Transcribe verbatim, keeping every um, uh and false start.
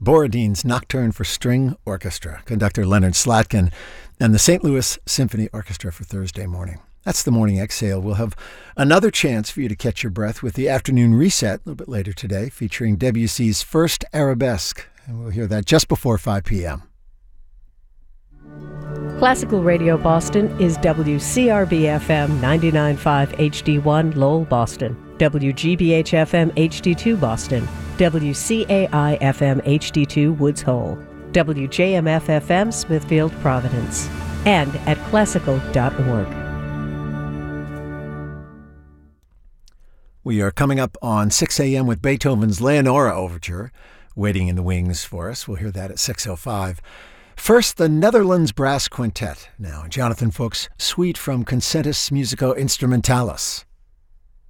Borodine's Nocturne for String Orchestra, conductor Leonard Slatkin, and the Saint Louis Symphony Orchestra for Thursday morning. That's the Morning Exhale. We'll have another chance for you to catch your breath with the Afternoon Reset a little bit later today, featuring Debussy's First Arabesque. And we'll hear that just before five p.m. Classical Radio Boston is W C R B F M ninety-nine point five H D one Lowell, Boston, W G B H F M H D two Boston, W C A I F M H D two Woods Hole, W J M F F M Smithfield, Providence, and at classical dot org. We are coming up on six a.m. with Beethoven's Leonora Overture, waiting in the wings for us. We'll hear that at six oh five. First, the Netherlands Brass Quintet. Now, Jonathan Fuchs' suite from Concertus Musico Instrumentalis.